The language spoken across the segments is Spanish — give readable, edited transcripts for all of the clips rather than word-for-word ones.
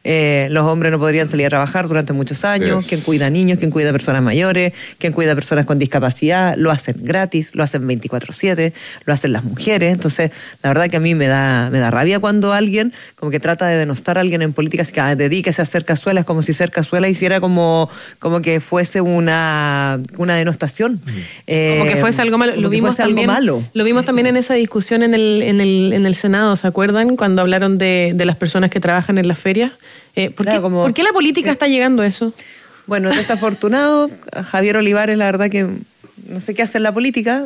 los hombres no podrían salir a trabajar durante muchos años, quien cuida niños, quien cuida personas mayores, quien cuida personas con discapacidad, lo hacen gratis, lo hacen 24/7, lo hacen las mujeres. Entonces, la verdad que a mí me da rabia cuando alguien como que trata de denostar a alguien en política, así que dedíquese a hacer cazuelas, como si ser cazuela hiciera como que fuese una denostación. Como que fuese algo malo. Lo vimos también en esa discusión en el Senado, ¿se acuerdan? Cuando hablaron de las personas que trabajan en las ferias. ¿Por qué la política está llegando a eso? Bueno, es desafortunado. Javier Olivares, la verdad que no sé qué hace en la política,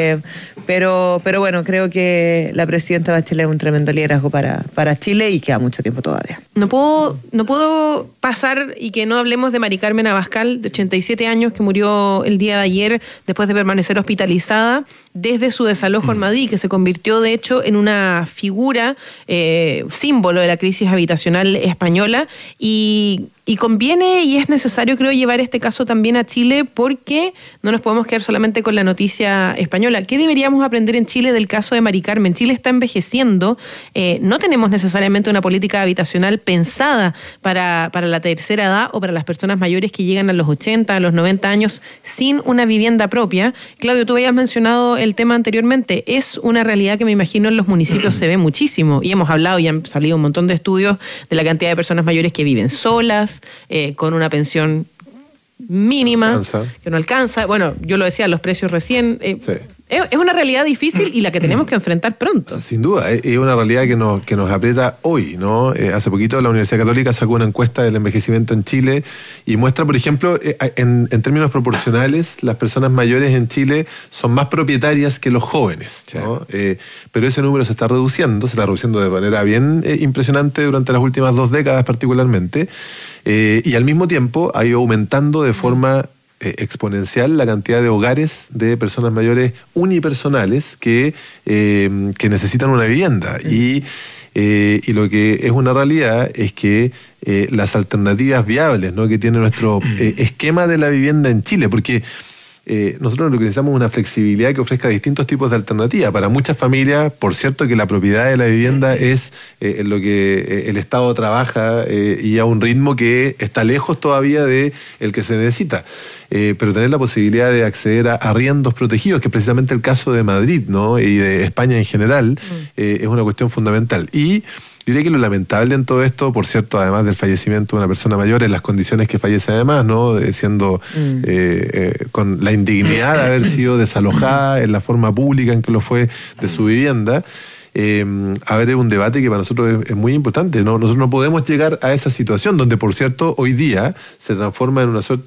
pero bueno, creo que la presidenta Bachelet es un tremendo liderazgo para Chile y queda mucho tiempo todavía. No puedo pasar y que no hablemos de Mari Carmen Abascal, de 87 años, que murió el día de ayer después de permanecer hospitalizada desde su desalojo en Madrid, que se convirtió de hecho en una figura, símbolo de la crisis habitacional española, y conviene y es necesario, creo, llevar este caso también a Chile, porque no nos podemos quedar solamente con la noticia española. ¿Qué deberíamos aprender en Chile del caso de Mari Carmen? Chile está envejeciendo, no tenemos necesariamente una política habitacional pensada para la tercera edad o para las personas mayores que llegan a los 80, a los 90 años sin una vivienda propia. Claudio, tú habías mencionado el tema anteriormente. Es una realidad que me imagino en los municipios se ve muchísimo, y hemos hablado y han salido un montón de estudios de la cantidad de personas mayores que viven solas, con una pensión mínima, que no alcanza. Bueno, yo lo decía, los precios recién. Es una realidad difícil y la que tenemos que enfrentar pronto. Sin duda, es una realidad que nos aprieta hoy, ¿no? Hace poquito la Universidad Católica sacó una encuesta del envejecimiento en Chile y muestra, por ejemplo, en términos proporcionales, las personas mayores en Chile son más propietarias que los jóvenes, ¿no? Pero ese número se está reduciendo de manera bien impresionante durante las últimas 2 décadas particularmente, y al mismo tiempo ha ido aumentando de forma exponencial la cantidad de hogares de personas mayores unipersonales que necesitan una vivienda. Y lo que es una realidad es que las alternativas viables, ¿no?, que tiene nuestro esquema de la vivienda en Chile, porque nosotros lo que necesitamos es una flexibilidad que ofrezca distintos tipos de alternativas. Para muchas familias, por cierto, que la propiedad de la vivienda es en lo que el Estado trabaja y a un ritmo que está lejos todavía de el que se necesita. Pero tener la posibilidad de acceder a arriendos protegidos, que es precisamente el caso de Madrid, ¿no?, y de España en general, es una cuestión fundamental. Y yo diría que lo lamentable en todo esto, por cierto, además del fallecimiento de una persona mayor, en las condiciones que fallece además, ¿no?, siendo con la indignidad de haber sido desalojada en la forma pública en que lo fue de su vivienda. A ver, es un debate que para nosotros es muy importante, ¿no? Nosotros no podemos llegar a esa situación donde, por cierto, hoy día se transforma en una suerte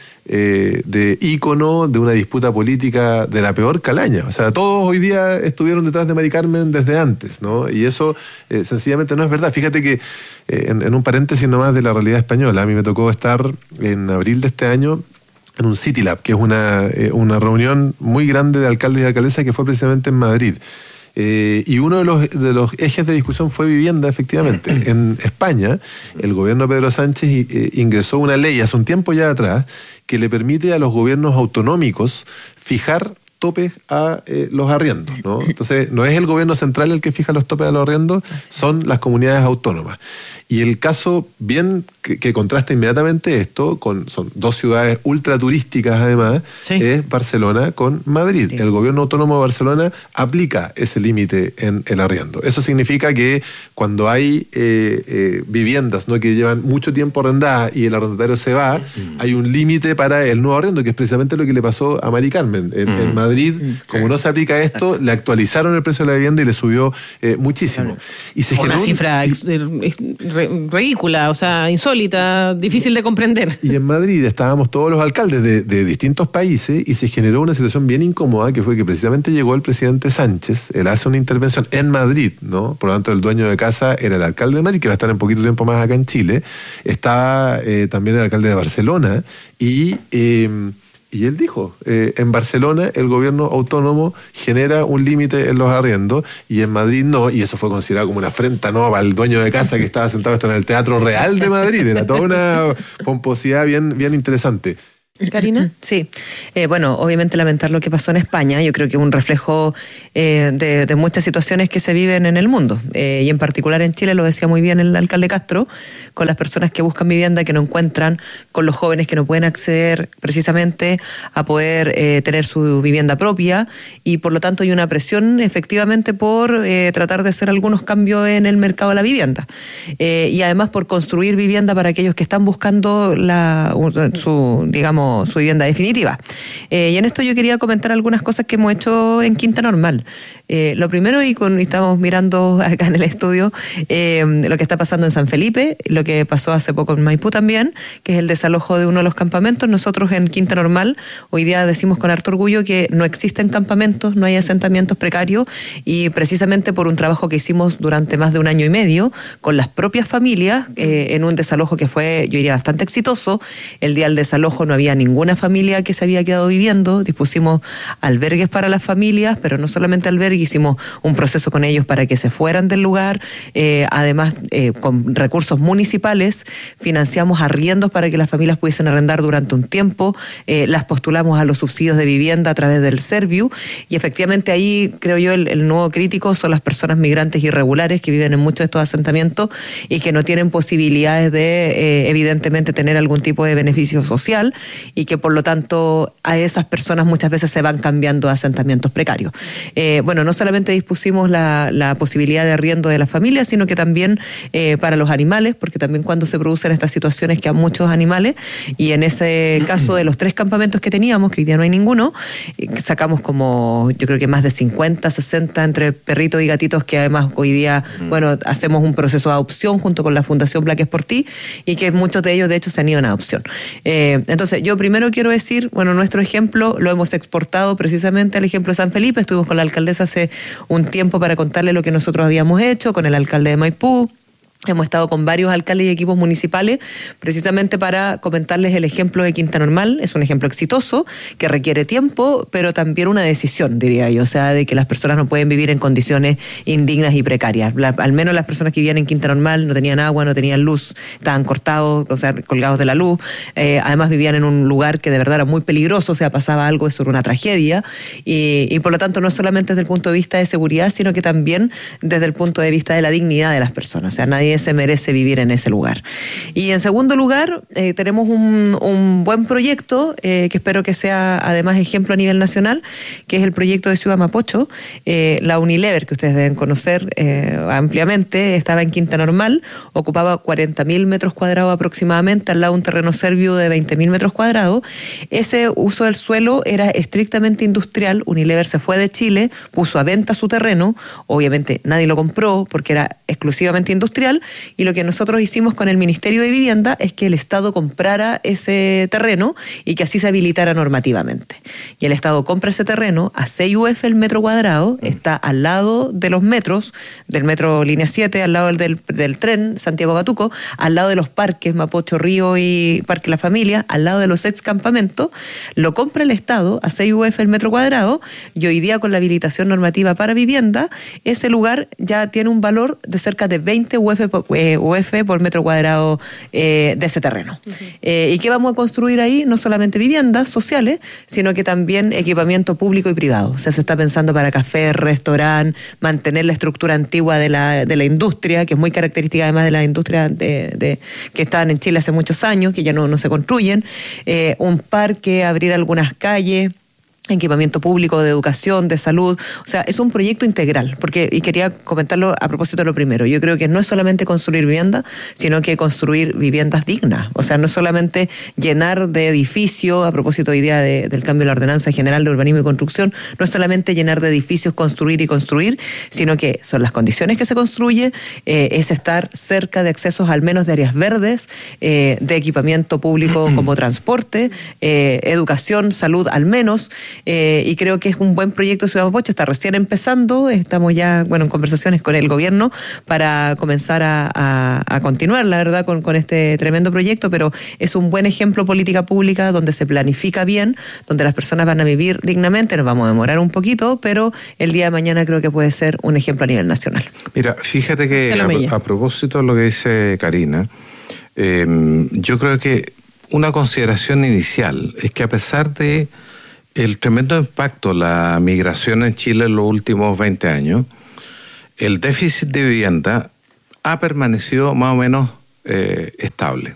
de ícono de una disputa política de la peor calaña. O sea, todos hoy día estuvieron detrás de Mari Carmen desde antes, ¿no? Y eso sencillamente no es verdad. Fíjate que en un paréntesis nomás de la realidad española, a mí me tocó estar en abril de este año en un City Lab, que es una reunión muy grande de alcaldes y alcaldesas que fue precisamente en Madrid. Y uno de los ejes de discusión fue vivienda, efectivamente. En España, el gobierno de Pedro Sánchez ingresó una ley hace un tiempo ya atrás que le permite a los gobiernos autonómicos fijar topes a los arriendos, ¿no? Entonces, no es el gobierno central el que fija los topes a los arriendos, son las comunidades autónomas. Y el caso bien que contrasta inmediatamente esto, son 2 ciudades ultra turísticas además, es Barcelona con Madrid. Sí. El gobierno autónomo de Barcelona aplica ese límite en el arriendo. Eso significa que cuando hay viviendas, ¿no?, que llevan mucho tiempo arrendadas y el arrendatario se va, hay un límite para el nuevo arriendo, que es precisamente lo que le pasó a Mari Carmen. En Madrid, como no se aplica esto, le actualizaron el precio de la vivienda y le subió muchísimo. Y se una cifra ridícula, o sea, insólita, difícil de comprender. Y en Madrid estábamos todos los alcaldes de distintos países y se generó una situación bien incómoda, que fue que precisamente llegó el presidente Sánchez, él hace una intervención en Madrid, ¿no? Por lo tanto, el dueño de casa era el alcalde de Madrid, que va a estar en poquito tiempo más acá en Chile. Estaba también el alcalde de Barcelona y él dijo, en Barcelona el gobierno autónomo genera un límite en los arriendos y en Madrid no, y eso fue considerado como una afrenta, ¿no?, al dueño de casa que estaba sentado en el Teatro Real de Madrid. Era toda una pomposidad bien interesante. Karina. Sí, bueno, obviamente lamentar lo que pasó en España. Yo creo que es un reflejo de muchas situaciones que se viven en el mundo, y en particular en Chile, lo decía muy bien el alcalde Castro, con las personas que buscan vivienda que no encuentran, con los jóvenes que no pueden acceder precisamente a poder tener su vivienda propia, y por lo tanto hay una presión efectivamente por tratar de hacer algunos cambios en el mercado de la vivienda, y además por construir vivienda para aquellos que están buscando su vivienda definitiva. Y en esto yo quería comentar algunas cosas que hemos hecho en Quinta Normal. Lo primero, y estamos mirando acá en el estudio lo que está pasando en San Felipe, lo que pasó hace poco en Maipú también, que es el desalojo de uno de los campamentos. Nosotros en Quinta Normal hoy día decimos con harto orgullo que no existen campamentos, no hay asentamientos precarios, y precisamente por un trabajo que hicimos durante más de 1 año y medio con las propias familias, en un desalojo que fue, yo diría, bastante exitoso. El día del desalojo no había ninguna familia que se había quedado viviendo, dispusimos albergues para las familias, pero no solamente albergues, hicimos un proceso con ellos para que se fueran del lugar, además con recursos municipales financiamos arriendos para que las familias pudiesen arrendar durante un tiempo, las postulamos a los subsidios de vivienda a través del Serviu, y efectivamente ahí creo yo el nuevo crítico son las personas migrantes irregulares que viven en muchos de estos asentamientos y que no tienen posibilidades de evidentemente tener algún tipo de beneficio social, y que por lo tanto a esas personas muchas veces se van cambiando a asentamientos precarios. Bueno, no solamente dispusimos la posibilidad de arriendo de las familias, sino que también para los animales, porque también cuando se producen estas situaciones quedan muchos animales, y en ese caso de los 3 campamentos que teníamos, que hoy día no hay ninguno, sacamos como yo creo que más de 50, 60 entre perritos y gatitos, que además hoy día, bueno, hacemos un proceso de adopción junto con la Fundación Black es por ti, y que muchos de ellos de hecho se han ido en adopción. Entonces yo primero quiero decir, bueno, nuestro ejemplo lo hemos exportado precisamente al ejemplo de San Felipe. Estuvimos con la alcaldesa hace un tiempo para contarle lo que nosotros habíamos hecho, con el alcalde de Maipú. Hemos estado con varios alcaldes y equipos municipales precisamente para comentarles el ejemplo de Quinta Normal. Es un ejemplo exitoso que requiere tiempo, pero también una decisión, diría yo, o sea, de que las personas no pueden vivir en condiciones indignas y precarias. Al menos las personas que vivían en Quinta Normal no tenían agua, no tenían luz, estaban cortados, o sea, colgados de la luz. Además vivían en un lugar que de verdad era muy peligroso, o sea, pasaba algo, eso era una tragedia. Y por lo tanto no solamente desde el punto de vista de seguridad, sino que también desde el punto de vista de la dignidad de las personas. O sea, nadie se merece vivir en ese lugar. Y en segundo lugar, tenemos un buen proyecto que espero que sea además ejemplo a nivel nacional, que es el proyecto de Ciudad Mapocho. La Unilever, que ustedes deben conocer ampliamente, estaba en Quinta Normal, ocupaba 40.000 metros cuadrados aproximadamente, al lado de un terreno Serviu de 20.000 metros cuadrados. Ese uso del suelo era estrictamente industrial. Unilever se fue de Chile, puso a venta su terreno, obviamente nadie lo compró porque era exclusivamente industrial, y lo que nosotros hicimos con el Ministerio de Vivienda es que el Estado comprara ese terreno y que así se habilitara normativamente. Y el Estado compra ese terreno a 6 UF el metro cuadrado, está al lado de los metros, del metro Línea 7, al lado del tren Santiago-Batuco, al lado de los parques Mapocho Río y Parque La Familia, al lado de los ex campamentos. Lo compra el Estado a 6 UF el metro cuadrado, y hoy día con la habilitación normativa para vivienda, ese lugar ya tiene un valor de cerca de 20 UF por metro cuadrado de ese terreno. ¿Y qué vamos a construir ahí? No solamente viviendas sociales, sino que también equipamiento público y privado. O sea, se está pensando para café, restaurante, mantener la estructura antigua de la industria, que es muy característica además de la industria que estaban en Chile hace muchos años, que ya no se construyen. Un parque, abrir algunas calles, equipamiento público, de educación, de salud. O sea, es un proyecto integral, y quería comentarlo a propósito de lo primero. Yo creo que no es solamente construir vivienda, sino que construir viviendas dignas. O sea, no es solamente llenar de edificios, a propósito hoy día del cambio de la Ordenanza General de Urbanismo y Construcción, no es solamente llenar de edificios, construir y construir, sino que son las condiciones que se construye, es estar cerca de accesos al menos de áreas verdes, de equipamiento público como transporte, educación, salud al menos. Y creo que es un buen proyecto de Ciudad Mapocho, está recién empezando, estamos ya en conversaciones con el gobierno para comenzar a continuar, la verdad, con este tremendo proyecto, pero es un buen ejemplo de política pública donde se planifica bien, donde las personas van a vivir dignamente. Nos vamos a demorar un poquito, pero el día de mañana creo que puede ser un ejemplo a nivel nacional. Mira, fíjate que a propósito de lo que dice Karina, yo creo que una consideración inicial, es que a pesar de el tremendo impacto de la migración en Chile en los últimos 20 años, el déficit de vivienda ha permanecido más o menos estable.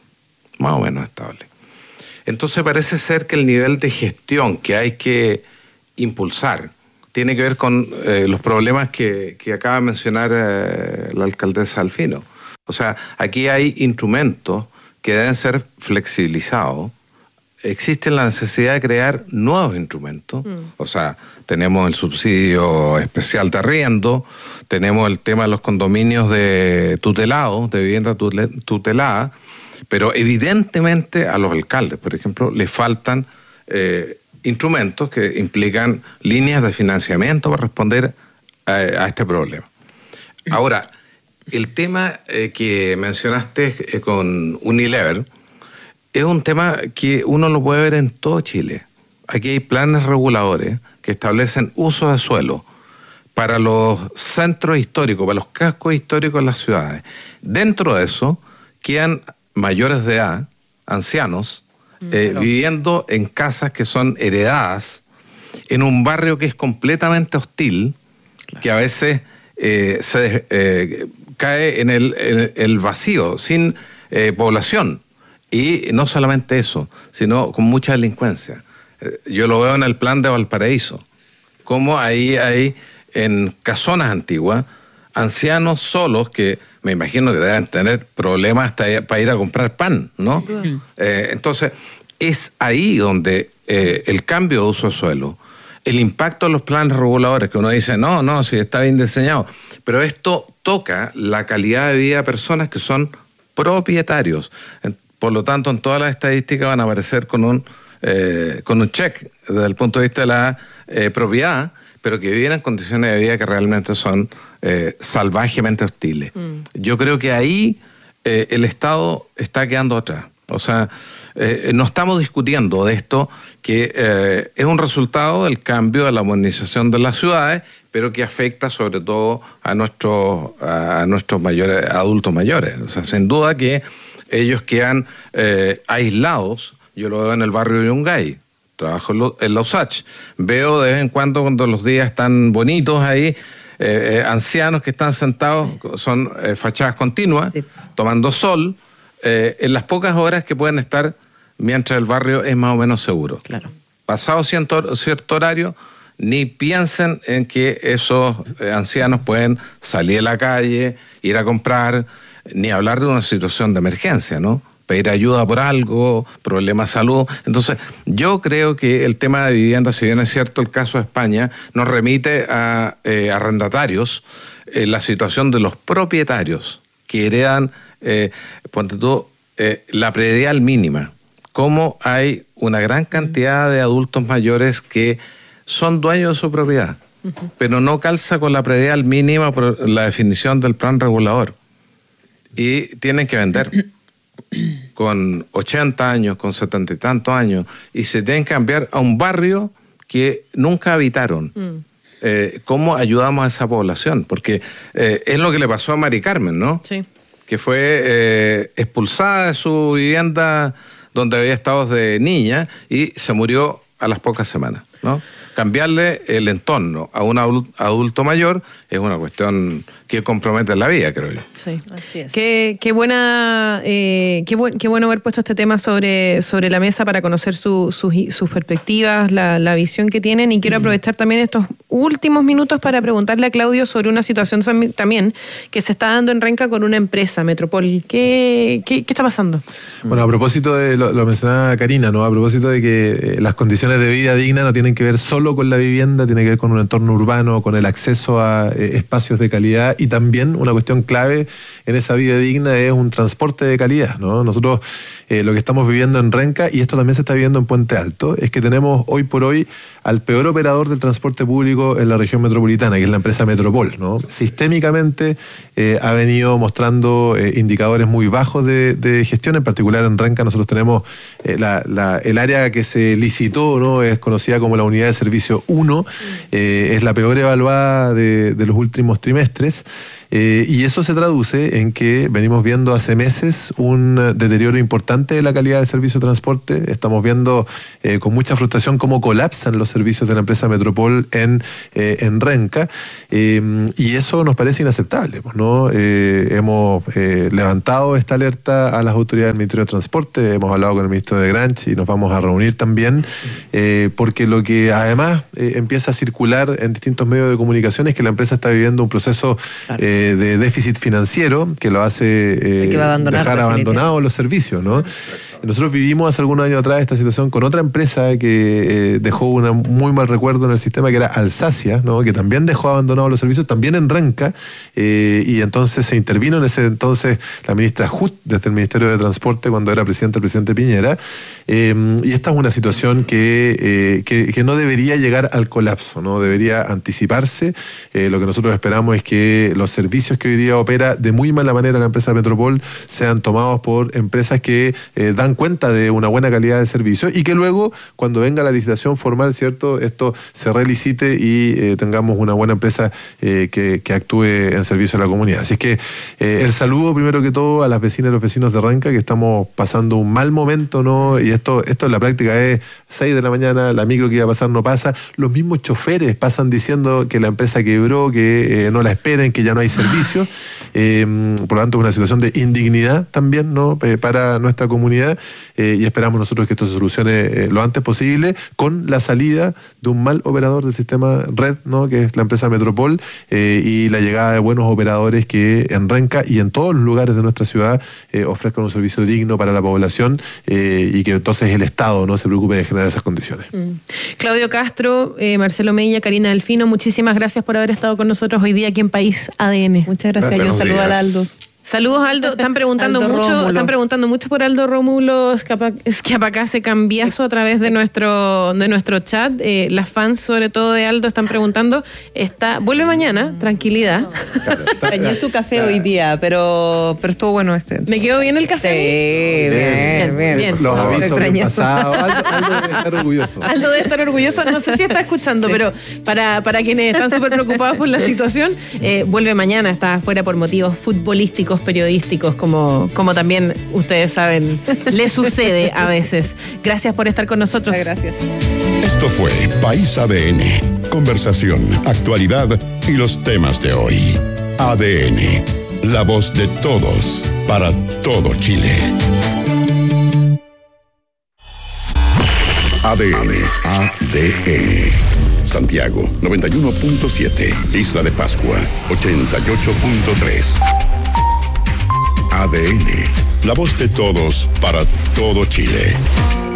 Entonces parece ser que el nivel de gestión que hay que impulsar tiene que ver con los problemas que acaba de mencionar la alcaldesa Alfino. O sea, aquí hay instrumentos que deben ser flexibilizados. Existe la necesidad de crear nuevos instrumentos. O sea, tenemos el subsidio especial de arriendo, tenemos el tema de los condominios de tutelados, de vivienda tutelada, pero evidentemente a los alcaldes, por ejemplo, les faltan instrumentos que implican líneas de financiamiento para responder a este problema. Ahora, el tema que mencionaste con Unilever es un tema que uno lo puede ver en todo Chile. Aquí hay planes reguladores que establecen uso de suelo para los centros históricos, para los cascos históricos de las ciudades. Dentro de eso quedan mayores de edad, ancianos, viviendo en casas que son heredadas, en un barrio que es completamente hostil, que a veces cae en el vacío, sin población. Y no solamente eso, sino con mucha delincuencia. Yo lo veo en el plan de Valparaíso, como ahí hay en casonas antiguas ancianos solos que me imagino que deben tener problemas hasta para ir a comprar pan, ¿no? Entonces, es ahí donde el cambio de uso de suelo, el impacto de los planes reguladores, que uno dice, no, si está bien diseñado, pero esto toca la calidad de vida de personas que son propietarios. Por lo tanto, en todas las estadísticas van a aparecer con un check desde el punto de vista de la propiedad, pero que viven en condiciones de vida que realmente son salvajemente hostiles. Yo creo que ahí el Estado está quedando atrás. O sea, no estamos discutiendo de esto, que es un resultado del cambio de la modernización de las ciudades, pero que afecta sobre todo a nuestros mayores, adultos mayores. O sea, sin duda que ellos quedan aislados. Yo lo veo en el barrio de Yungay, trabajo en la USACH. Veo de vez en cuando los días están bonitos ahí, ancianos que están sentados, son fachadas continuas, sí, tomando sol, en las pocas horas que pueden estar mientras el barrio es más o menos seguro. Claro. Pasado cierto horario, ni piensen en que esos ancianos pueden salir a la calle, ir a comprar, ni hablar de una situación de emergencia, ¿no? Pedir ayuda por algo, problema de salud. Entonces, yo creo que el tema de vivienda, si bien es cierto el caso de España, nos remite a arrendatarios, la situación de los propietarios que heredan, ponte tú, la predial mínima. Cómo hay una gran cantidad de adultos mayores que son dueños de su propiedad, pero no calza con la predial mínima por la definición del plan regulador. Y tienen que vender con 80 años, con 70 y tantos años, y se tienen que cambiar a un barrio que nunca habitaron. ¿Cómo ayudamos a esa población? Porque es lo que le pasó a Mari Carmen, ¿no? Sí. Que fue expulsada de su vivienda donde había estado de niña y se murió a las pocas semanas, ¿no? Cambiarle el entorno a un adulto mayor es una cuestión que compromete la vida, creo yo. Sí, así es. Qué bueno haber puesto este tema sobre la mesa para conocer sus perspectivas, la visión que tienen, y quiero aprovechar también estos últimos minutos para preguntarle a Claudio sobre una situación también que se está dando en Renca con una empresa, Metropol. ¿Qué está pasando? Bueno, a propósito de lo mencionaba Karina, ¿no? A propósito de que las condiciones de vida digna no tienen que ver solo con la vivienda, tiene que ver con un entorno urbano, con el acceso a espacios de calidad, y también una cuestión clave en esa vida digna es un transporte de calidad, ¿no? Nosotros lo que estamos viviendo en Renca, y esto también se está viviendo en Puente Alto, es que tenemos hoy por hoy al peor operador del transporte público en la región metropolitana, que es la empresa Metropol, ¿no? Sistémicamente ha venido mostrando indicadores muy bajos de gestión. En particular en Renca nosotros tenemos el área que se licitó, ¿no? Es conocida como la la unidad de servicio 1, es la peor evaluada de los últimos trimestres. Y eso se traduce en que venimos viendo hace meses un deterioro importante de la calidad del servicio de transporte. Estamos viendo con mucha frustración cómo colapsan los servicios de la empresa Metropol en Renca, y eso nos parece inaceptable, ¿no? Hemos levantado esta alerta a las autoridades del Ministerio de Transporte, hemos hablado con el ministro de Granchi y nos vamos a reunir también, porque lo que además empieza a circular en distintos medios de comunicación es que la empresa está viviendo un proceso de déficit financiero que lo hace dejar abandonados los servicios, ¿no? Nosotros vivimos hace algunos años atrás esta situación con otra empresa que dejó un muy mal recuerdo en el sistema, que era Alsacia, ¿no? Que también dejó abandonados los servicios, también en Renca, y entonces se intervino en ese entonces la ministra Hut desde el Ministerio de Transporte cuando era presidente el presidente Piñera, y esta es una situación que no debería llegar al colapso, ¿no? Debería anticiparse. Lo que nosotros esperamos es que los servicios que hoy día opera de muy mala manera la empresa Metropol sean tomados por empresas que dan cuenta de una buena calidad de servicio y que luego, cuando venga la licitación formal, ¿cierto?, esto se relicite y tengamos una buena empresa que actúe en servicio a la comunidad. Así es que el saludo primero que todo a las vecinas y los vecinos de Renca, que estamos pasando un mal momento, ¿no? Y esto en la práctica es 6 de la mañana, la micro que iba a pasar no pasa, los mismos choferes pasan diciendo que la empresa quebró, que no la esperen, que ya no hay servicio, por lo tanto es una situación de indignidad también, ¿no?, para nuestra comunidad, y esperamos nosotros que esto se solucione lo antes posible con la salida de un mal operador del sistema red, ¿no?, que es la empresa Metropol, y la llegada de buenos operadores que en Renca y en todos los lugares de nuestra ciudad ofrezcan un servicio digno para la población, y que entonces el Estado no se preocupe de generar esas condiciones. Claudio Castro, Marcelo Mella, Karina Delfino, muchísimas gracias por haber estado con nosotros hoy día aquí en País ADN. Muchas gracias. Yo saludo a Aldo. Saludos, Aldo. Están preguntando mucho por Aldo Rómulo Schiapacase Cambiaso a través de nuestro chat. Las fans, sobre todo de Aldo, están preguntando. Vuelve mañana, tranquilidad. Extrañé su café hoy día, pero estuvo bueno este. ¿Me quedó bien el café? Sí, bien. Los avisos bien pasados. Aldo debe estar orgulloso. Aldo debe estar orgulloso. No sé si está escuchando, sí. Pero para quienes están súper preocupados por la situación, vuelve mañana. Está afuera por motivos futbolísticos, periodísticos, como también ustedes saben, le sucede a veces. Gracias por estar con nosotros. Muchas gracias. Esto fue País ADN. Conversación, actualidad y los temas de hoy. ADN, la voz de todos, para todo Chile. ADN. Santiago, 91.7. Isla de Pascua, 88.3. ADN, la voz de todos para todo Chile.